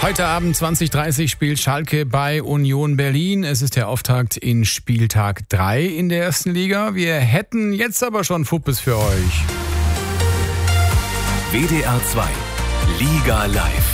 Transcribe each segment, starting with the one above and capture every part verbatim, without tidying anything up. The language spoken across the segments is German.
Heute Abend zwanzig Uhr dreißig spielt Schalke bei Union Berlin. Es ist der Auftakt in Spieltag drei in der ersten Liga. Wir hätten jetzt aber schon Fuppes für euch. W D R zwei Liga Live.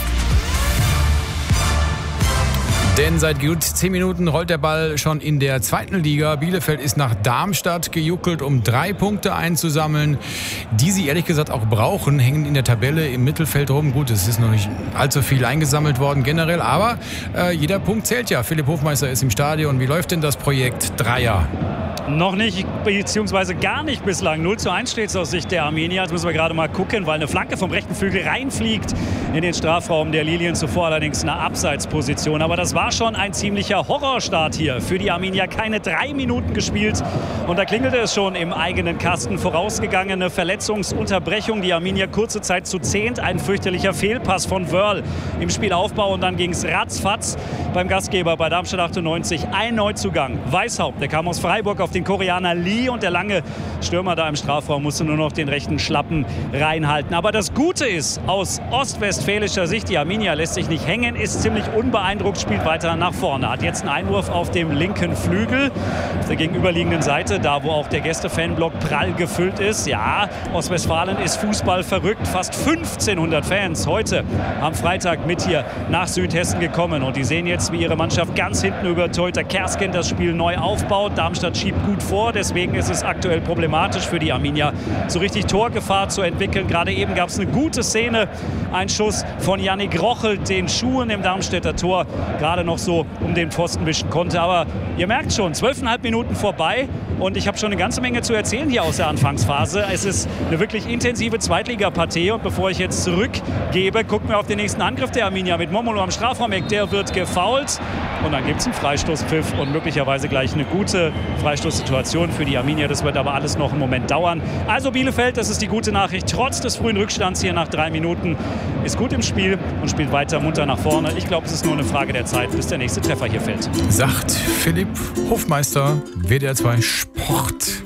Denn seit gut zehn Minuten rollt der Ball schon in der zweiten Liga. Bielefeld ist nach Darmstadt gejuckelt, um drei Punkte einzusammeln, die sie ehrlich gesagt auch brauchen. Hängen in der Tabelle im Mittelfeld rum. Gut, es ist noch nicht allzu viel eingesammelt worden generell, aber äh, jeder Punkt zählt ja. Philipp Hofmeister ist im Stadion. Wie läuft denn das Projekt Dreier? Noch nicht, beziehungsweise gar nicht bislang. null zu eins steht es aus Sicht der Armenier. Jetzt müssen wir gerade mal gucken, weil eine Flanke vom rechten Flügel reinfliegt in den Strafraum der Lilien. Zuvor allerdings eine Abseitsposition. Aber das war schon ein ziemlicher Horrorstart hier für die Armenier. Keine drei Minuten gespielt und da klingelte es schon im eigenen Kasten. Vorausgegangene Verletzungsunterbrechung. Die Armenier kurze Zeit zu zehnt. Ein fürchterlicher Fehlpass von Wörl im Spielaufbau und dann ging es ratzfatz beim Gastgeber bei Darmstadt achtundneunzig. Ein Neuzugang. Weishaupt, der kam aus Freiburg auf den Koreaner Lee und der lange Stürmer da im Strafraum musste nur noch den rechten Schlappen reinhalten. Aber das Gute ist, aus ostwestfälischer Sicht, die Arminia lässt sich nicht hängen, ist ziemlich unbeeindruckt, spielt weiter nach vorne. Hat jetzt einen Einwurf auf dem linken Flügel, auf der gegenüberliegenden Seite, da wo auch der Gäste-Fanblock prall gefüllt ist. Ja, Ostwestfalen ist Fußball verrückt. Fast fünfzehnhundert Fans heute am Freitag mit hier nach Südhessen gekommen. Und die sehen jetzt, wie ihre Mannschaft ganz hinten über Torhüter Kersken das Spiel neu aufbaut. Darmstadt schiebt gut vor, deswegen ist es aktuell problematisch für die Arminia, so richtig Torgefahr zu entwickeln. Gerade eben gab es eine gute Szene, ein Schuss von Yannick Rochel, den Schuhen im Darmstädter Tor gerade noch so um den Pfosten wischen konnte. Aber ihr merkt schon, zwölfeinhalb Minuten vorbei und ich habe schon eine ganze Menge zu erzählen hier aus der Anfangsphase. Es ist eine wirklich intensive Zweitligapartie und bevor ich jetzt zurückgebe, gucken wir auf den nächsten Angriff der Arminia mit Momolo am Strafraumeck. Der wird gefoult und dann gibt es einen Freistoßpfiff und möglicherweise gleich eine gute Freistoßsituation für die Arminia. Das wird aber alles noch einen Moment dauern. Also Bielefeld, das ist die gute Nachricht, trotz des frühen Rückstands hier nach drei Minuten, ist gut im Spiel und spielt weiter munter nach vorne. Ich glaube, es ist nur eine Frage der Zeit, bis der nächste Treffer hier fällt. Sagt Philipp Hofmeister, W D R zwei Sport.